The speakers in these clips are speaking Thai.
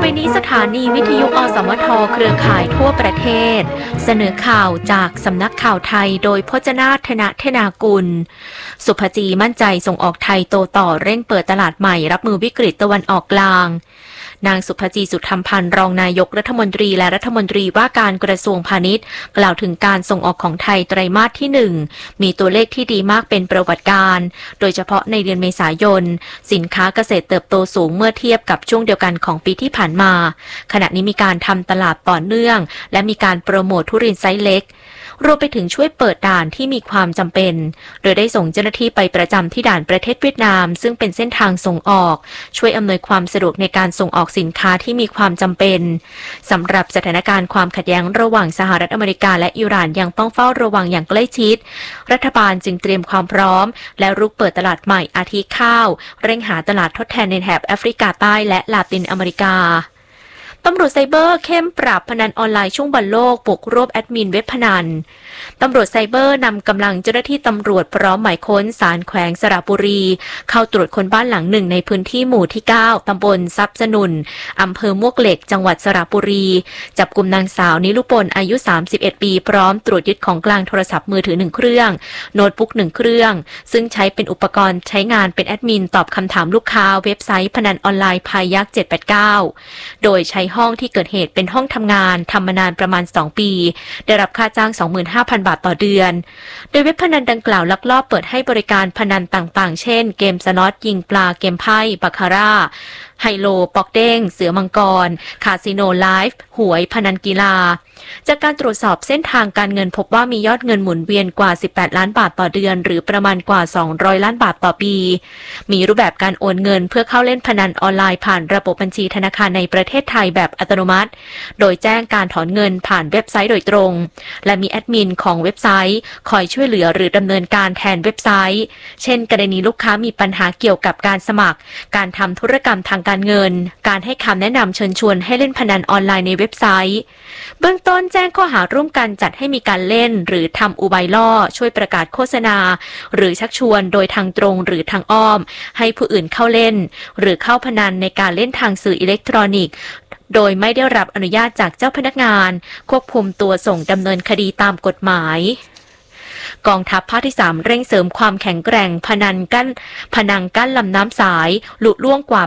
ไปนี้สถานีวิทยุอสมทเครือข่ายทั่วประเทศเสนอข่าวจากสำนักข่าวไทยโดยพจนาถนะเทนากุลสุภจีมั่นใจส่งออกไทยโตต่อเร่งเปิดตลาดใหม่รับมือวิกฤตตะวันออกกลางนางสุภจีสุธรรมพันธ์รองนายกรัฐมนตรีและรัฐมนตรีว่าการกระทรวงพาณิชย์กล่าวถึงการส่งออกของไทยไตรมาสที่1มีตัวเลขที่ดีมากเป็นประวัติการโดยเฉพาะในเดือนเมษายนสินค้าเกษตรเติบโตสูงเมื่อเทียบกับช่วงเดียวกันของปีที่ผ่านมาขณะนี้มีการทำตลาดต่อเนื่องและมีการโปรโมททุเรียนไซส์เล็กรวมไปถึงช่วยเปิดด่านที่มีความจำเป็นโดยได้ส่งเจ้าหน้าที่ไปประจำที่ด่านประเทศเวียดนามซึ่งเป็นเส้นทางส่งออกช่วยอำนวยความสะดวกในการส่งออกสินค้าที่มีความจำเป็นสำหรับสถานการณ์ความขัดแย้งระหว่างสหรัฐอเมริกาและอิหร่านยังต้องเฝ้าระวังอย่างใกล้ชิดรัฐบาลจึงเตรียมความพร้อมและรุกเปิดตลาดใหม่อาทิข้าวเร่งหาตลาดทดแทนในแถบแอฟริกาใต้และลาตินอเมริกาตำรวจไซเบอร์เข้มปราบพนันออนไลน์ช่วงบอลโลกบุกรวบแอดมินเว็บพนันตำรวจไซเบอร์นำกำลังเจ้าหน้าที่ตำรวจพร้อมหมายค้นศาลแขวงสระบุรีเข้าตรวจค้นบ้านหลังหนึ่งในพื้นที่หมู่ที่9ตำบลทรัพย์สนุนอำเภอมวกเหล็กจังหวัดสระบุรีจับกุมนางสาวนิลุปนอายุ31ปีพร้อมตรวจยึดของกลางโทรศัพท์มือถือ1เครื่องโน้ตบุ๊ก1เครื่องซึ่งใช้เป็นอุปกรณ์ใช้งานเป็นแอดมินตอบคำถามลูกค้าเว็บไซต์พนันออนไลน์พายัก789โดยใช้ห้องที่เกิดเหตุเป็นห้องทำงานทำมานานประมาณ2ปีได้รับค่าจ้าง 25,000 บาทต่อเดือนโดยเว็บพนันดังกล่าวลักลอบเปิดให้บริการพนันต่างๆเช่นเกมสน็อตยิงปลาเกมไพ่บาคาร่าไฮโลปอกเด้งเสือมังกรคาสิโนไลฟ์หวยพนันกีฬาจากการตรวจสอบเส้นทางการเงินพบว่ามียอดเงินหมุนเวียนกว่า18ล้านบาทต่อเดือนหรือประมาณกว่า200ล้านบาทต่อปีมีรูปแบบการโอนเงินเพื่อเข้าเล่นพนันออนไลน์ผ่านระบบบัญชีธนาคารในประเทศไทยแบบอัตโนมัติโดยแจ้งการถอนเงินผ่านเว็บไซต์โดยตรงและมีแอดมินของเว็บไซต์คอยช่วยเหลือหรือดำเนินการแทนเว็บไซต์เช่นกรณีลูกค้ามีปัญหาเกี่ยวกับการสมัครการทำธุรกรรมทางการเงินการให้คำแนะนำเชิญชวนให้เล่นพนันออนไลน์ในเว็บไซต์เบื้องต้นแจ้งข้อหาร่วมกันจัดให้มีการเล่นหรือทำอุบายล่อช่วยประกาศโฆษณาหรือชักชวนโดยทางตรงหรือทางอ้อมให้ผู้อื่นเข้าเล่นหรือเข้าพนันในการเล่นทางสื่ออิเล็กทรอนิกส์โดยไม่ได้รับอนุญาตจากเจ้าพนักงานควบคุมตัวส่งดำเนินคดีตามกฎหมายกองทัพภาคที่3เร่งเสริมความแข็งแกร่งพนังกั้นลำน้ำสายหลุล่วงกว่า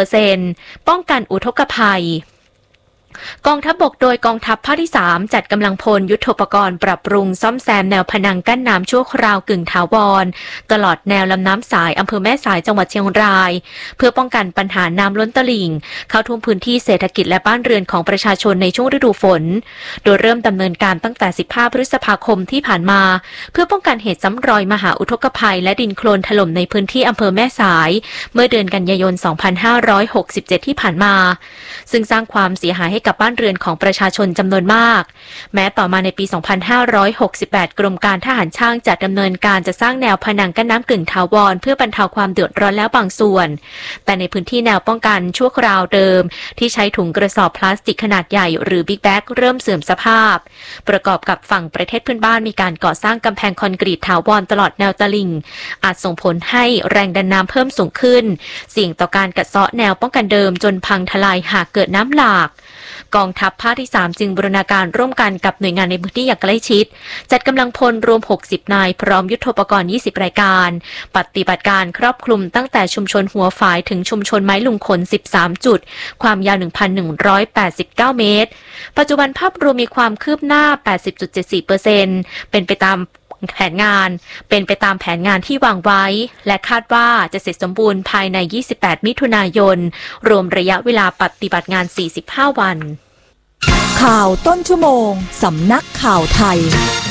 80% ป้องกันอุทกภัยกองทัพบกโดยกองทัพภาคที่3จัดกำลังพลยุทโธปกรณ์ปรับปรุงซ่อมแซมแนวพนังกั้นน้ำชั่วคราวกึ่งถาวรตลอดแนวลำน้ำสายอำเภอแม่สายจังหวัดเชียงรายเพื่อป้องกันปัญหาน้ำล้นตลิ่งเข้าท่วมพื้นที่เศรษฐกิจและบ้านเรือนของประชาชนในช่วงฤดูฝนโดยเริ่มดำเนินการตั้งแต่15พฤษภาคมที่ผ่านมาเพื่อป้องกันเหตุซ้ำรอยมหาอุทกภัยและดินโคลนถล่มในพื้นที่อำเภอแม่สายเมื่อเดือนกันยายน2567ที่ผ่านมาซึ่งสร้างความเสียหายให้กับบ้านเรือนของประชาชนจำนวนมากแม้ต่อมาในปี 2568 กรมการทหารช่างจะดำเนินการจะสร้างแนวผนังกั้นน้ำกึ่งถาวรเพื่อบรรเทาความเดือดร้อนแล้วบางส่วนแต่ในพื้นที่แนวป้องกันชั่วคราวเดิมที่ใช้ถุงกระสอบพลาสติกขนาดใหญ่หรือบิ๊กแบ็กเริ่มเสื่อมสภาพประกอบกับฝั่งประเทศเพื่อนบ้านมีการก่อสร้างกำแพงคอนกรีตถาวรตลอดแนวตลิ่งอาจส่งผลให้แรงดันน้ำเพิ่มสูงขึ้นเสี่ยงต่อการกัดเซาะแนวป้องกันเดิมจนพังทลายหากเกิดน้ำหลากกองทัพภาคที่3จึงบูรณาการร่วมกันกับหน่วยงานในพื้นที่อย่างใกล้ชิดจัดกำลังพลรวม60นายพร้อมยุทโธปกรณ์20รายการปฏิบัติการครอบคลุมตั้งแต่ชุมชนหัวฝายถึงชุมชนไม้ลุงขน13จุดความยาว 1,189 เมตรปัจจุบันภาพรวมมีความคืบหน้า 80.74% เป็นไปตามแผนงานที่วางไว้และคาดว่าจะเสร็จสมบูรณ์ภายใน28มิถุนายนรวมระยะเวลาปฏิบัติงาน45วันข่าวต้นชั่วโมงสำนักข่าวไทย